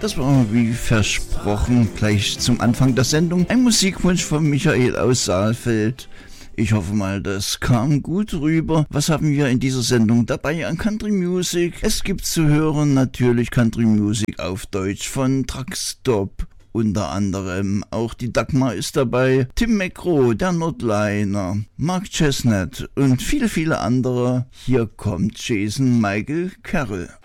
Das war wie versprochen gleich zum Anfang der Sendung ein Musikwunsch von Michael aus Saalfeld. Ich hoffe mal, das kam gut rüber. Was haben wir in dieser Sendung dabei an Country Music? Es gibt zu hören natürlich Country Music auf Deutsch von Truckstop. Unter anderem auch die Dagmar ist dabei, Tim McGraw, der Nordliner, Mark Chestnut und viele, viele andere. Hier kommt Jason Michael Carroll.